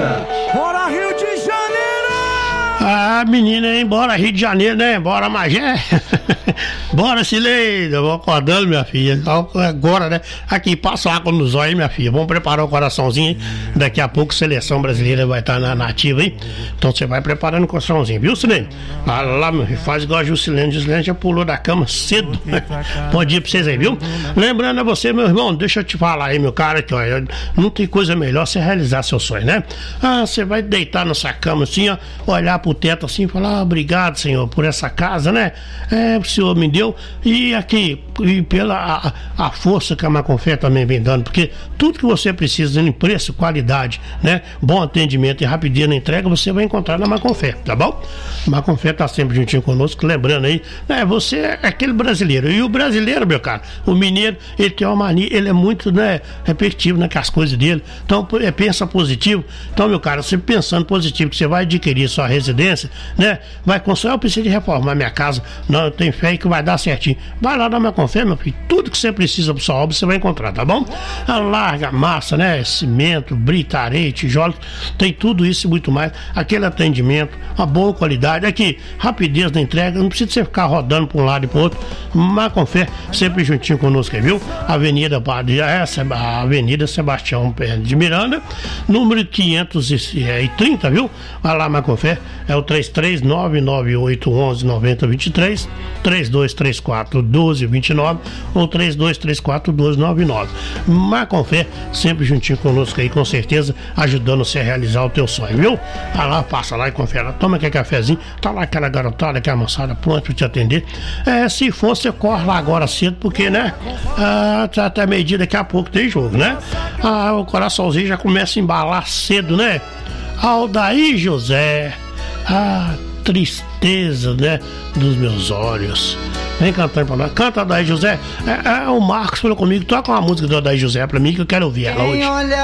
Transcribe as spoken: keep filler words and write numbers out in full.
dia. Bora Rio de Janeiro! Ah, menina, hein? Bora Rio de Janeiro, né? Bora Magé. Bora, Cileida. Eu vou acordando, minha filha. Agora, né? Aqui, passa água nos olhos, minha filha. Vamos preparar o coraçãozinho, hein? Daqui a pouco a seleção brasileira vai estar na nativa, hein? Então você vai preparando o coraçãozinho, viu, Cileida? Ah, lá, meu filho, faz igual a Jusilene. Jusilene já pulou da cama cedo. Bom dia pra vocês aí, viu? Lembrando a você, meu irmão, deixa eu te falar aí, meu cara, que ó, não tem coisa melhor você realizar seu sonho, né? Ah, você vai deitar na sua cama assim, ó, olhar pro teto assim e falar, ah, obrigado, Senhor, por essa casa, né? É, o Senhor me deu. E aqui, e pela a, a força que a Macofé também vem dando, porque tudo que você precisa em preço, qualidade, né? Bom atendimento e rapidez na entrega, você vai encontrar na Macofé, tá bom? A Macofé tá sempre juntinho conosco, lembrando aí, né? Você é aquele brasileiro. E o brasileiro, meu cara, o mineiro, ele tem uma mania, ele é muito, né, repetitivo, né, com as coisas dele. Então, é, pensa positivo. Então, meu cara, você pensando positivo, que você vai adquirir sua residência, né? Vai construir, eu preciso de reformar minha casa. Não, eu tenho fé que vai dar certinho. Vai lá na Macofé, meu filho. Tudo que você precisa para sua obra, você vai encontrar, tá bom? A larga, massa, né? Cimento, brita, areia, tijolos, tem tudo isso e muito mais. Aquele atendimento, uma boa qualidade. Aqui, rapidez na entrega, não precisa você ficar rodando para um lado e para o outro. Macofé, sempre juntinho conosco, viu? Avenida Padre, essa, a Avenida Sebastião de Miranda, número quinhentos e trinta, viu? Vai lá, Macofé, é o três três nove nove oito um um nove zero dois três, três dois três quatro um dois dois nove ou três dois três quatro dois nove nove. Macofé, sempre juntinho conosco aí, com certeza, ajudando você a realizar o teu sonho, viu? Vai lá, passa lá e confere, toma aquele cafezinho, tá lá aquela garotada, aquela moçada pronta pra te atender. É, se for, você corre lá agora cedo, porque, né, ah, tá até meio-dia, daqui a pouco tem jogo, né? Ah, o coraçãozinho já começa a embalar cedo, né? Aldair José, a tristeza, né, dos meus olhos. Vem cantando pra nós. Canta, Aldair José. É, é, o Marcos falou comigo, toca uma música do Aldair José pra mim que eu quero ouvir ela hoje.